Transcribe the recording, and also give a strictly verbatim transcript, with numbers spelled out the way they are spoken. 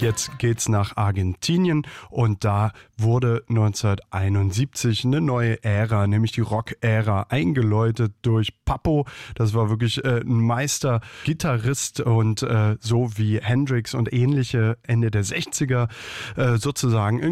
Jetzt geht's nach Argentinien und da wurde neunzehnhunderteinundsiebzig eine neue Ära, nämlich die Rock-Ära, eingeläutet durch Pappo. Das war wirklich äh, ein Meister-Gitarrist und äh, so wie Hendrix und ähnliche Ende der sechziger äh, sozusagen